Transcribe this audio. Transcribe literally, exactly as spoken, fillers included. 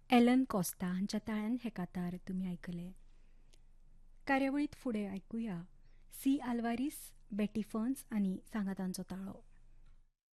Elon Costa हांच्या ताळ्यान हे कातार तुमी आयकले. कार्यावळीत फुडें आयकुया सी आल्वारीस, बेटी फर्न्स आनी सांगातांचो ताळो.